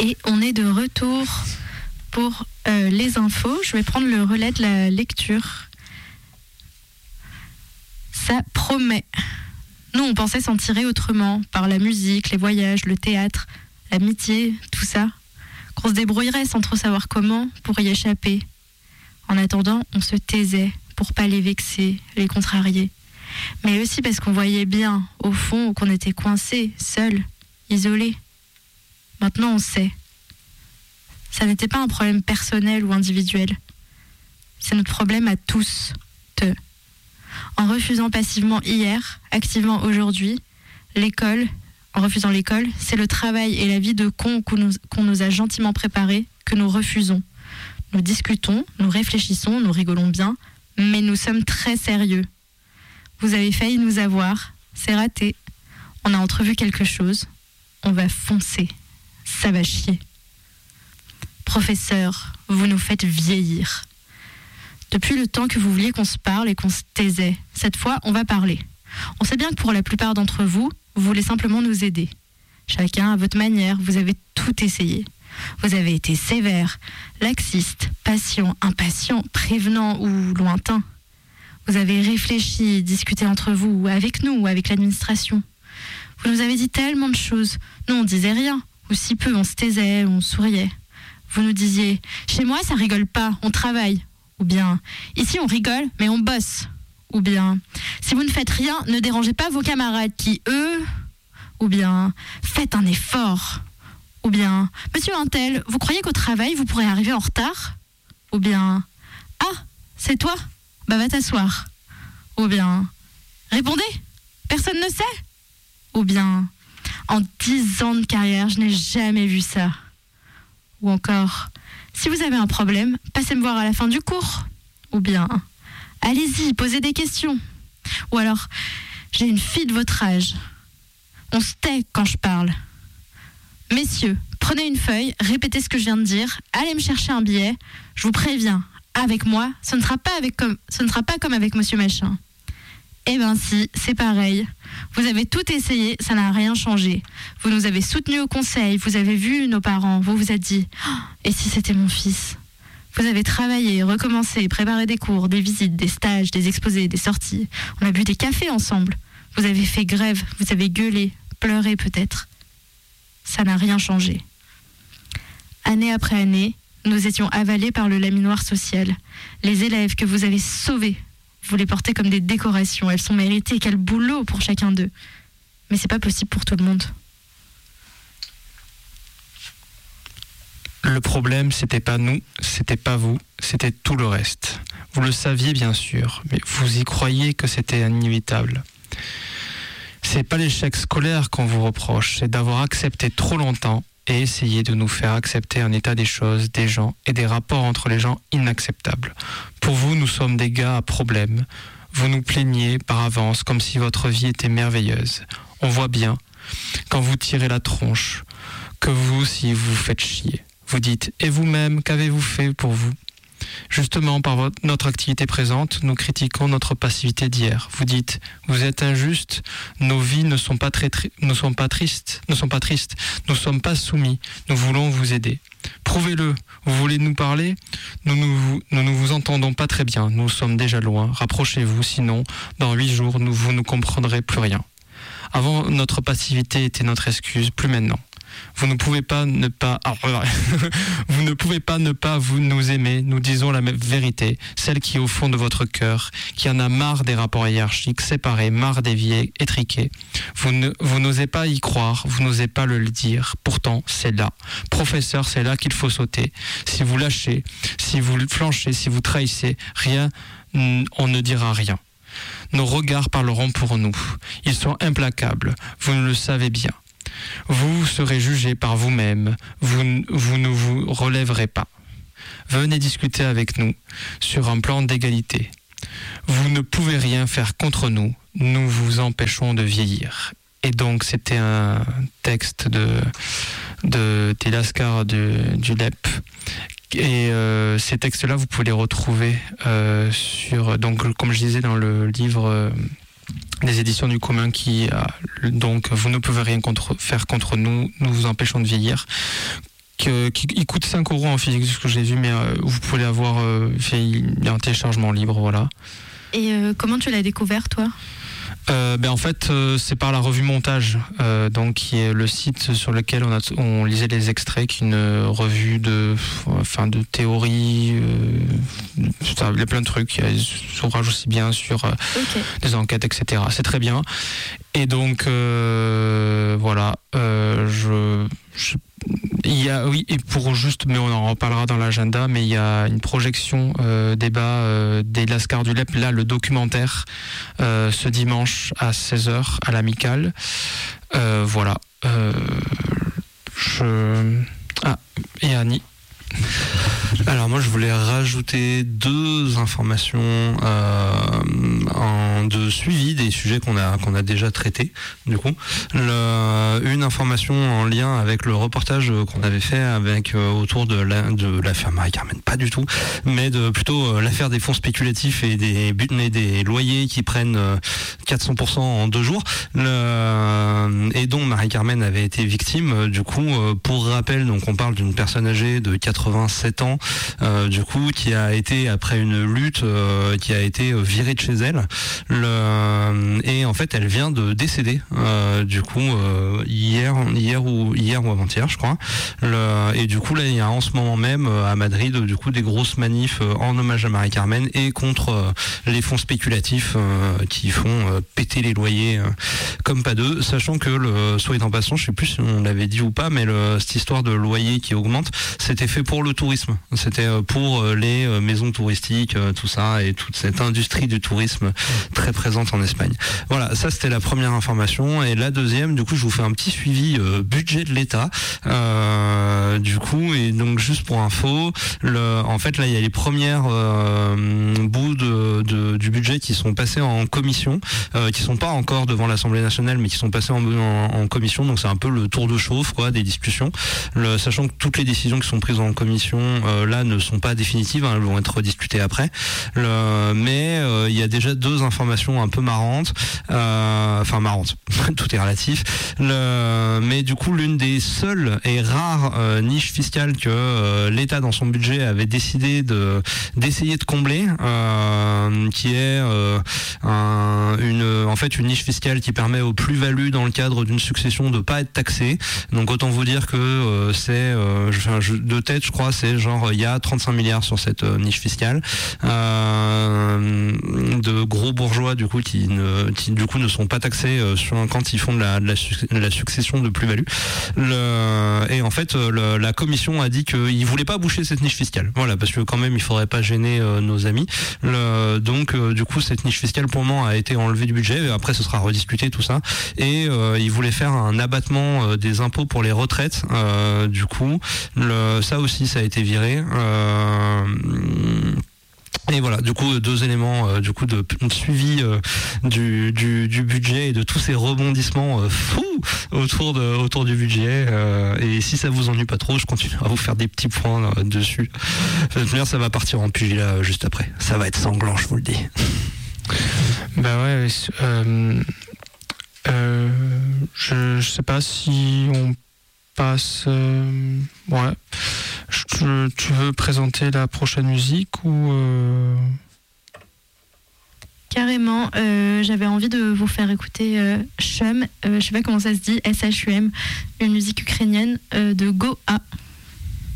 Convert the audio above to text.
Et on est de retour pour les infos. Je vais prendre le relais de la lecture. Ça promet. Nous, on pensait s'en tirer autrement, par la musique, les voyages, le théâtre, l'amitié, tout ça. Qu'on se débrouillerait sans trop savoir comment pour y échapper. En attendant, on se taisait pour pas les vexer, les contrarier. Mais aussi parce qu'on voyait bien, au fond, qu'on était coincés, seuls, isolés. Maintenant, on sait. Ça n'était pas un problème personnel ou individuel. C'est notre problème à tous. En refusant passivement hier, activement aujourd'hui, en refusant l'école, c'est le travail et la vie de con qu'on nous a gentiment préparés que nous refusons. Nous discutons, nous réfléchissons, nous rigolons bien, mais nous sommes très sérieux. Vous avez failli nous avoir, c'est raté. On a entrevu quelque chose, on va foncer, ça va chier. Professeur, vous nous faites vieillir. Depuis le temps que vous vouliez qu'on se parle et qu'on se taisait, cette fois, on va parler. On sait bien que pour la plupart d'entre vous, vous voulez simplement nous aider. Chacun à votre manière, vous avez tout essayé. Vous avez été sévère, laxiste, patient, impatient, prévenant ou lointain. Vous avez réfléchi, discuté entre vous, ou avec nous, ou avec l'administration. Vous nous avez dit tellement de choses. Nous, on disait rien, ou si peu, on se taisait, on souriait. Vous nous disiez « Chez moi, ça rigole pas, on travaille ». Ou bien « Ici, on rigole, mais on bosse ». Ou bien « Si vous ne faites rien, ne dérangez pas vos camarades qui, eux... » Ou bien « Faites un effort ». Ou bien « Monsieur Untel, vous croyez qu'au travail, vous pourrez arriver en retard ?» Ou bien « Ah, c'est toi ? Bah va t'asseoir. » Ou bien « Répondez, personne ne sait ?» Ou bien « En 10 ans de carrière, je n'ai jamais vu ça. » Ou encore « Si vous avez un problème, passez me voir à la fin du cours. » Ou bien « Allez-y, posez des questions. » Ou alors « J'ai une fille de votre âge. » On se tait quand je parle. Messieurs, prenez une feuille, répétez ce que je viens de dire, allez me chercher un billet. Je vous préviens, avec moi, ce ne sera pas comme avec Monsieur Machin. Eh ben si, c'est pareil. Vous avez tout essayé, ça n'a rien changé. Vous nous avez soutenus au conseil, vous avez vu nos parents, vous vous êtes dit oh, « Et si c'était mon fils ?» Vous avez travaillé, recommencé, préparé des cours, des visites, des stages, des exposés, des sorties. On a bu des cafés ensemble. Vous avez fait grève, vous avez gueulé, pleuré peut-être. Ça n'a rien changé. Année après année, nous étions avalés par le laminoir social. Les élèves que vous avez sauvés, vous les portez comme des décorations. Elles sont méritées. Quel boulot pour chacun d'eux. Mais c'est pas possible pour tout le monde. Le problème, c'était pas nous, c'était pas vous, c'était tout le reste. Vous le saviez bien sûr, mais vous y croyiez que c'était inévitable. C'est pas l'échec scolaire qu'on vous reproche, c'est d'avoir accepté trop longtemps et essayé de nous faire accepter un état des choses, des gens et des rapports entre les gens inacceptables. Pour vous, nous sommes des gars à problème. Vous nous plaignez par avance comme si votre vie était merveilleuse. On voit bien, quand vous tirez la tronche, que vous aussi vous faites chier. Vous dites, et vous-même, qu'avez-vous fait pour vous ? Justement, par notre activité présente, nous critiquons notre passivité d'hier. Vous dites, vous êtes injuste, nos vies ne sont pas tristes, nous sommes pas soumis, nous voulons vous aider. Prouvez-le, vous voulez nous parler ? Nous ne vous entendons pas très bien, nous sommes déjà loin, rapprochez-vous, sinon, dans 8 jours, vous ne comprendrez plus rien. Avant, notre passivité était notre excuse, plus maintenant. Vous ne pouvez pas ne pas vous nous aimer. Nous disons la même vérité, celle qui est au fond de votre cœur, qui en a marre des rapports hiérarchiques séparés, marre des vies étriquées. Vous n'osez pas y croire, vous n'osez pas le dire. Pourtant, c'est là. Professeur, c'est là qu'il faut sauter. Si vous lâchez, si vous flanchez, si vous trahissez, on ne dira rien. Nos regards parleront pour nous. Ils sont implacables. Vous ne le savez bien. Vous serez jugé par vous-même, vous ne vous relèverez pas. Venez discuter avec nous sur un plan d'égalité. Vous ne pouvez rien faire contre nous, nous vous empêchons de vieillir. Et donc c'était un texte de Lascar du LEP. Et ces textes-là, vous pouvez les retrouver donc comme je disais dans le livre des éditions du commun donc vous ne pouvez rien faire contre nous, nous vous empêchons de vieillir, il coûte 5 € en physique, ce que j'ai vu, mais vous pouvez avoir, il y a un téléchargement libre, voilà. Et comment tu l'as découvert, toi ? En fait, c'est par la revue Montage, donc qui est le site sur lequel on lisait les extraits, qui est une revue de théorie, il y a plein de trucs, il y a des ouvrages aussi bien sur des enquêtes, etc. C'est très bien. Et donc voilà, il y a, oui, et pour juste, mais on en reparlera dans l'agenda, mais il y a une projection débat des Lascars du Lep, là le documentaire, ce dimanche à 16h à l'Amicale. Voilà. Et Annie. Alors moi je voulais rajouter 2 informations de suivi des sujets qu'on a déjà traités. Du coup, une information en lien avec le reportage qu'on avait fait autour de l'affaire Marie-Carmen, pas du tout, mais plutôt l'affaire des fonds spéculatifs et des loyers qui prennent 400% en 2 jours, et dont Marie-Carmen avait été victime. Du coup, pour rappel, donc on parle d'une personne âgée de 87 ans, du coup, qui a été, après une lutte, qui a été virée de chez elle. Et en fait, elle vient de décéder, du coup, hier ou avant-hier, je crois. Et du coup, là, il y a en ce moment même à Madrid, du coup, des grosses manifs en hommage à Marie-Carmen et contre les fonds spéculatifs qui font péter les loyers comme pas deux. Sachant que, soit en passant, je sais plus si on l'avait dit ou pas, mais cette histoire de loyer qui augmente, c'était fait pour le tourisme. C'était pour les maisons touristiques, tout ça, et toute cette industrie du tourisme très présente en Espagne. Voilà, ça c'était la première information. Et la deuxième, du coup, je vous fais un petit suivi budget de l'État. Du coup, et donc juste pour info, en fait là il y a les premières bouts du budget qui sont passés en commission, qui sont pas encore devant l'Assemblée nationale, mais qui sont passés en commission. Donc c'est un peu le tour de chauffe, quoi, des discussions. Sachant que toutes les décisions qui sont prises en commission là ne sont pas définitives, hein, elles vont être discutées après. Mais il y a déjà 2 informations un peu marrantes, enfin marrantes, tout est relatif. Mais du coup, l'une des seules et rares niches fiscales que l'État dans son budget avait décidé d'essayer de combler, qui est en fait une niche fiscale qui permet aux plus-values dans le cadre d'une succession de pas être taxées. Donc autant vous dire que c'est de tête, je crois, c'est genre il y a 35 milliards sur cette niche fiscale, de gros bourgeois du coup qui du coup ne sont pas taxés quand ils font de la succession de plus-value. Et en fait la commission a dit qu'ils voulaient pas boucher cette niche fiscale. Voilà, parce que quand même il faudrait pas gêner nos amis. Donc du coup cette niche fiscale pour le moment a été enlevée du budget. Après ce sera rediscuté tout ça. Et ils voulaient faire un abattement des impôts pour les retraites. Du coup ça aussi ça a été viré. Et voilà, du coup 2 éléments du coup de suivi du budget et de tous ces rebondissements fous autour du budget. Et si ça vous ennuie pas trop, je continuerai à vous faire des petits points dessus. De toute manière, ça va partir en pugilat juste après. Ça va être sanglant, je vous le dis. Bah ouais. Je sais pas si on passe. Ouais. Tu veux présenter la prochaine musique ou Carrément, j'avais envie de vous faire écouter Shum, je sais pas comment ça se dit, SHUM, une musique ukrainienne de Goa.